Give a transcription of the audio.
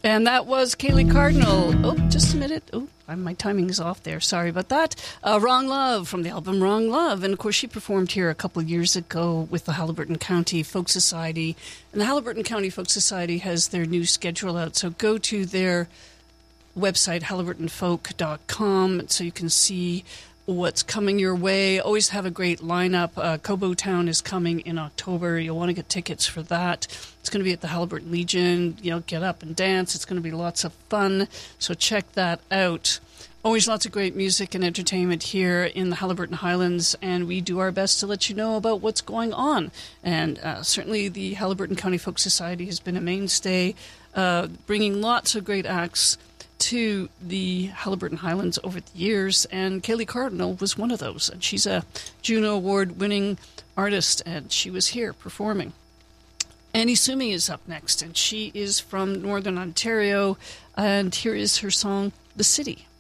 And that was Kaylee Cardinal. Oh, just a minute. Oh, my timing is off there. Sorry about that. Wrong Love from the album Wrong Love. And, of course, she performed here a couple of years ago with the Haliburton County Folk Society. And the Haliburton County Folk Society has their new schedule out. So go to their website, haliburtonfolk.com, so you can see what's coming your way. Always have a great lineup. Cobo Town is coming in October. You'll want to get tickets for that. It's going to be at the Haliburton Legion. Get up and dance. It's going to be lots of fun. So check that out. Always lots of great music and entertainment here in the Haliburton Highlands, and we do our best to let you know about what's going on. And certainly the Haliburton County Folk Society has been a mainstay, bringing lots of great acts to the Haliburton Highlands over the years, and Kaylee Cardinal was one of those. And she's a Juno Award-winning artist, and she was here performing. Annie Sumi is up next, and she is from Northern Ontario, and here is her song, The City.